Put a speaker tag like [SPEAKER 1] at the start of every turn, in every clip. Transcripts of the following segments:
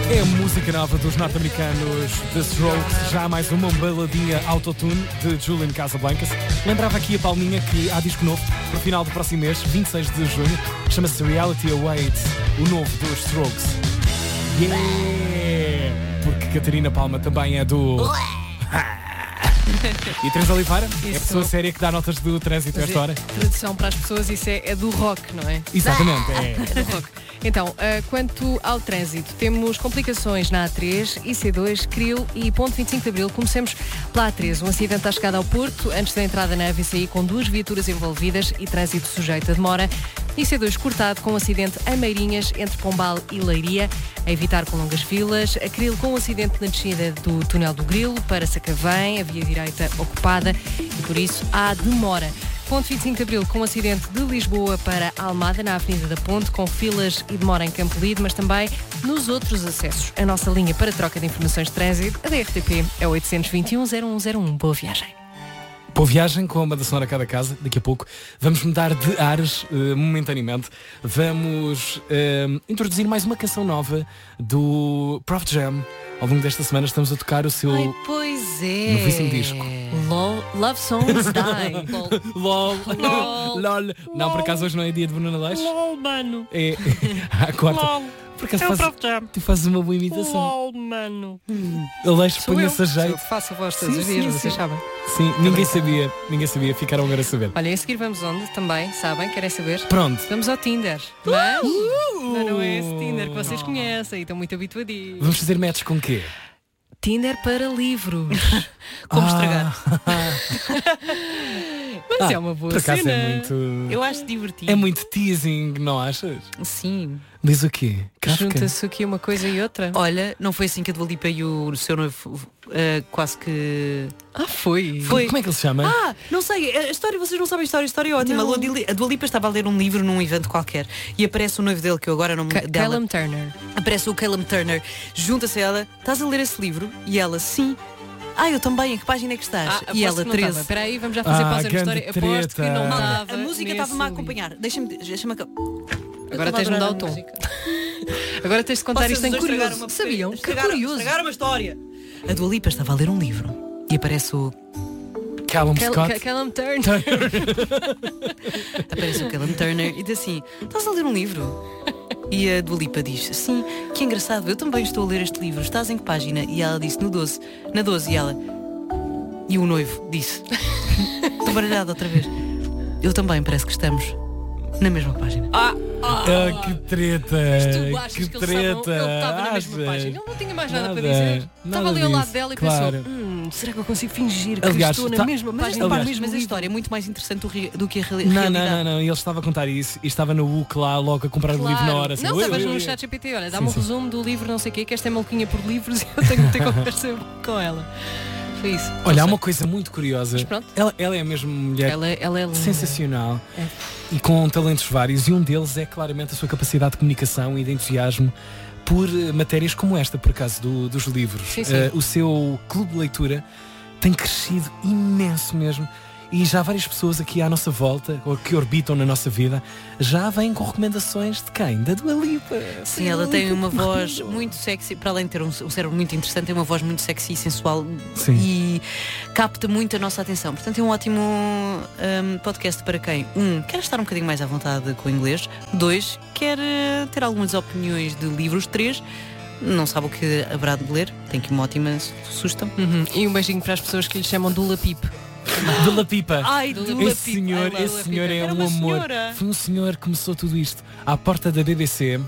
[SPEAKER 1] É a música nova dos norte-americanos The Strokes, já mais uma baladinha autotune de Julian Casablancas. Lembrava aqui a palminha que há disco novo para o final do próximo mês, 26 de junho, chama-se Reality Awaits, o novo dos Strokes. Yeah! Porque Catarina Palma também é do... E Teresa Oliveira é a pessoa séria que dá notas do trânsito a esta hora.
[SPEAKER 2] Tradução para as pessoas, isso é do rock, não é?
[SPEAKER 1] Exatamente,
[SPEAKER 2] é do rock. Então, quanto ao trânsito, temos complicações na A3, IC2, Cril e Ponte 25 de Abril. Comecemos pela A3. Um acidente à chegada ao Porto, antes da entrada na AVCI, com 2 viaturas envolvidas e trânsito sujeito a demora. IC2 cortado com um acidente em Meirinhas, entre Pombal e Leiria, a evitar com longas filas. A Cril com um acidente na descida do Túnel do Grilo para Sacavém, a via direita ocupada e por isso há demora. Ponte 25 de Abril com um acidente de Lisboa para Almada, na Avenida da Ponte, com filas e demora em Campo Lido, mas também nos outros acessos. A nossa linha para troca de informações de trânsito, a da RTP, é 821-0101. Boa viagem.
[SPEAKER 1] Boa viagem com a banda sonora a cada casa. Daqui a pouco vamos mudar de ares momentaneamente. Vamos introduzir mais uma canção nova do Prof Jam. Ao longo desta semana estamos a tocar o seu
[SPEAKER 2] pois é.
[SPEAKER 1] novíssimo disco.
[SPEAKER 2] Love Songs Die.
[SPEAKER 1] LOL. LOL. Não, por acaso hoje não é dia de Bruna Leix?
[SPEAKER 2] LOL, mano.
[SPEAKER 1] É a quarta.
[SPEAKER 2] LOL.
[SPEAKER 1] Por acaso
[SPEAKER 2] É o Prof Jam.
[SPEAKER 1] tu fazes uma boa imitação.
[SPEAKER 2] LOL, mano.
[SPEAKER 1] Aleixo põe-se a jeito.
[SPEAKER 2] Eu faço a voz todos os dias, vocês sabem.
[SPEAKER 1] Sim, ninguém sabia, ficaram agora a saber.
[SPEAKER 2] Olha, a seguir vamos onde também, sabem? Querem saber?
[SPEAKER 1] Pronto.
[SPEAKER 2] Vamos ao Tinder. Mas não é esse Tinder que vocês conhecem e estão muito habituadinhos.
[SPEAKER 1] Vamos fazer matches com o quê?
[SPEAKER 2] Tinder para livros. Como estragar. Mas é uma boa
[SPEAKER 1] por acaso
[SPEAKER 2] cena.
[SPEAKER 1] é muito...
[SPEAKER 2] Eu acho divertido.
[SPEAKER 1] É muito teasing, não achas?
[SPEAKER 3] Sim.
[SPEAKER 1] Diz o quê? Kafka?
[SPEAKER 2] Junta-se aqui uma coisa e outra.
[SPEAKER 3] Olha, não foi assim que a Dua Lipa e o seu noivo quase que...
[SPEAKER 2] Foi.
[SPEAKER 1] Como é que ele se chama?
[SPEAKER 3] Não sei, a história, vocês não sabem a história é ótima. A Dua Lipa estava a ler um livro num evento qualquer e aparece o noivo dele, que eu agora não me dela.
[SPEAKER 2] Callum Turner.
[SPEAKER 3] Aparece o Callum Turner, junta-se a ela, estás a ler esse livro? E ela, sim. Eu também, em que página é que estás? E ela, 13.
[SPEAKER 2] Espera aí, vamos já fazer pausa na história.
[SPEAKER 1] grande
[SPEAKER 2] Aposto que não
[SPEAKER 1] treta.
[SPEAKER 2] estava.
[SPEAKER 3] A música estava-me a acompanhar. Deixa-me
[SPEAKER 2] Agora tens de mudar o tom. Agora tens de contar isto em curioso. Sabiam? Que curioso.
[SPEAKER 3] Estragaram uma história. A Dua Lipa estava a ler um livro e aparece o
[SPEAKER 1] Callum Scott.
[SPEAKER 2] Callum Turner.
[SPEAKER 3] Aparece o Callum Turner e diz assim: estás a ler um livro? E a Dua Lipa diz: sim, que engraçado, eu também estou a ler este livro. Estás em que página? E ela disse: no 12. Na 12. E ela. E o noivo disse: estou baralhada outra vez. Eu também, parece que estamos na mesma página.
[SPEAKER 1] Que treta.
[SPEAKER 2] Tu achas
[SPEAKER 1] que
[SPEAKER 2] que ele
[SPEAKER 1] treta.
[SPEAKER 2] estava na mesma
[SPEAKER 1] Achas?
[SPEAKER 2] página? Ele não tinha mais nada para
[SPEAKER 1] Nada,
[SPEAKER 2] dizer.
[SPEAKER 1] nada
[SPEAKER 2] Estava ali ao lado
[SPEAKER 1] disso,
[SPEAKER 2] dela e
[SPEAKER 1] claro.
[SPEAKER 2] pensou: será que eu consigo fingir que
[SPEAKER 1] Aliás,
[SPEAKER 2] estou na
[SPEAKER 1] tá-
[SPEAKER 2] mesma
[SPEAKER 3] Mas,
[SPEAKER 2] página?
[SPEAKER 1] aliás,
[SPEAKER 3] mas a história é muito mais interessante do que a realidade.
[SPEAKER 1] Não. Ele estava a contar isso e estava no UC lá logo a comprar o livro na hora. Assim,
[SPEAKER 2] não,
[SPEAKER 1] ui,
[SPEAKER 2] estavas
[SPEAKER 1] ui,
[SPEAKER 2] no
[SPEAKER 1] ui.
[SPEAKER 2] chat GPT, olha, dá-me um
[SPEAKER 1] Sim.
[SPEAKER 2] resumo do livro não sei o quê, que esta é maluquinha por livros e eu tenho que ter conversa com ela. Foi isso.
[SPEAKER 1] Olha, há uma coisa muito curiosa.
[SPEAKER 2] Mas pronto.
[SPEAKER 1] Ela é mesmo mulher
[SPEAKER 2] Ela é linda.
[SPEAKER 1] sensacional
[SPEAKER 2] É.
[SPEAKER 1] e com talentos vários, e um deles é claramente a sua capacidade de comunicação e de entusiasmo por matérias como esta, por acaso, dos livros.
[SPEAKER 2] Sim, sim.
[SPEAKER 1] O seu clube de leitura tem crescido imenso mesmo. E já várias pessoas aqui à nossa volta, ou que orbitam na nossa vida, já vêm com recomendações de quem? Da Dua Lipa.
[SPEAKER 3] Sim, ela tem uma voz muito sexy, para além de ter um cérebro muito interessante, tem uma voz muito sexy e sensual.
[SPEAKER 1] Sim.
[SPEAKER 3] E capta muito a nossa atenção. Portanto, é um ótimo podcast para quem, quer estar um bocadinho mais à vontade com o inglês, 2, quer ter algumas opiniões de livros, 3, não sabe o que haverá de ler, tem aqui uma ótima sugestão.
[SPEAKER 2] E um beijinho para as pessoas que lhe chamam Dula Pip.
[SPEAKER 1] Dula Pipa.
[SPEAKER 3] Ai,
[SPEAKER 2] Dula
[SPEAKER 3] Dula
[SPEAKER 2] Pipa.
[SPEAKER 1] Esse senhor,
[SPEAKER 2] Ai,
[SPEAKER 1] esse senhor é
[SPEAKER 3] Era
[SPEAKER 1] um
[SPEAKER 3] uma
[SPEAKER 1] amor.
[SPEAKER 3] senhora.
[SPEAKER 1] Foi um senhor que começou tudo isto à porta da BBC.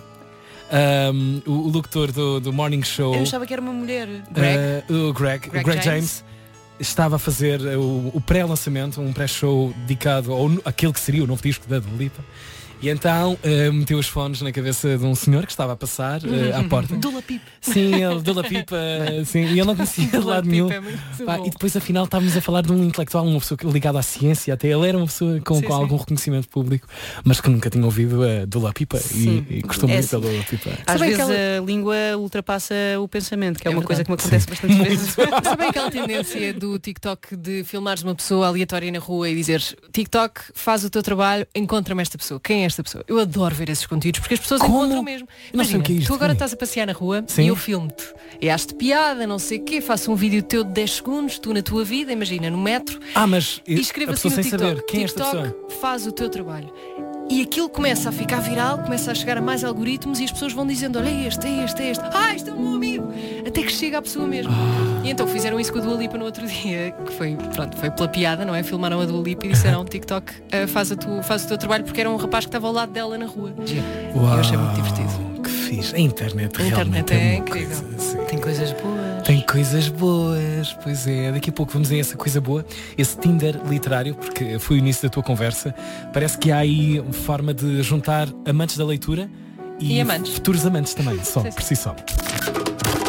[SPEAKER 1] O locutor do Morning Show,
[SPEAKER 3] Eu achava que era uma mulher.
[SPEAKER 1] o Greg James, estava a fazer o pré-lançamento, um pré-show dedicado àquele que seria o novo disco da Dua Lipa. E então meteu os fones na cabeça de um senhor que estava a passar à porta.
[SPEAKER 3] Dula Pip.
[SPEAKER 1] Sim, ele Dula Pipa, sim, e ele não conhecia de lado nenhum.
[SPEAKER 2] É muito
[SPEAKER 1] Pá,
[SPEAKER 2] bom.
[SPEAKER 1] e depois afinal estávamos a falar de um intelectual, uma pessoa ligada à ciência, até ele era uma pessoa com
[SPEAKER 2] Sim.
[SPEAKER 1] algum reconhecimento público, mas que nunca tinha ouvido a Dula Pipa
[SPEAKER 3] Sim.
[SPEAKER 1] e gostou
[SPEAKER 3] É
[SPEAKER 1] muito
[SPEAKER 3] assim.
[SPEAKER 1] da Dula Pipa.
[SPEAKER 3] Às
[SPEAKER 2] Sabem
[SPEAKER 3] vezes
[SPEAKER 2] que
[SPEAKER 3] a língua ultrapassa o pensamento, que é,
[SPEAKER 2] É
[SPEAKER 3] uma coisa
[SPEAKER 2] verdade.
[SPEAKER 3] que me acontece bastantes vezes.
[SPEAKER 2] Sabem aquela tendência do TikTok de filmares uma pessoa aleatória na rua e dizer: TikTok, faz o teu trabalho, encontra-me esta pessoa. Quem é esta pessoa. Eu adoro ver esses conteúdos porque as pessoas
[SPEAKER 1] Como?
[SPEAKER 2] encontram mesmo.
[SPEAKER 1] Eu não sei o que é isto.
[SPEAKER 2] Tu agora estás a passear na rua
[SPEAKER 1] Sim.
[SPEAKER 2] e eu filmo-te. E acho-te piada, não sei o quê, faço um vídeo teu de 10 segundos, tu na tua vida, imagina, no metro,
[SPEAKER 1] Mas
[SPEAKER 2] e escrevo
[SPEAKER 1] a
[SPEAKER 2] assim
[SPEAKER 1] pessoa
[SPEAKER 2] no
[SPEAKER 1] sem
[SPEAKER 2] TikTok.
[SPEAKER 1] saber quem é esta
[SPEAKER 2] TikTok
[SPEAKER 1] pessoa.
[SPEAKER 2] faz o teu trabalho. E aquilo começa a ficar viral, começa a chegar a mais algoritmos e as pessoas vão dizendo, olha, é este. Isto é o meu amigo. Até que chega à pessoa mesmo. E então fizeram isso com a Dua Lipa no outro dia, que foi pela piada, não é? Filmaram a Dua Lipa e disseram, TikTok, faz o teu trabalho, porque era um rapaz que estava ao lado dela na rua. E eu achei muito divertido.
[SPEAKER 1] Que fixe. A internet
[SPEAKER 2] A
[SPEAKER 1] realmente
[SPEAKER 2] internet é
[SPEAKER 1] uma
[SPEAKER 2] incrível.
[SPEAKER 1] coisa, assim.
[SPEAKER 3] Tem coisas boas.
[SPEAKER 1] Tem coisas boas, pois é. Daqui a pouco vamos a essa coisa boa, esse Tinder literário, porque foi o início da tua conversa. Parece que há aí uma forma de juntar amantes da leitura
[SPEAKER 2] E amantes.
[SPEAKER 1] futuros amantes também, só,
[SPEAKER 2] Sim, sim.
[SPEAKER 1] por si só.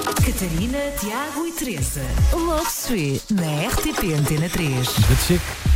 [SPEAKER 4] Catarina, Tiago e Teresa. Love Suite na RTP Antena 3.
[SPEAKER 1] But chick.